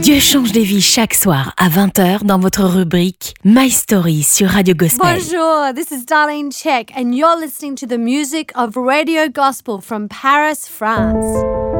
Dieu change des vies chaque soir à 20h dans votre rubrique My Story sur Radio Gospel. Bonjour, this is Darlene Check and you're listening to the music of Radio Gospel from Paris, France.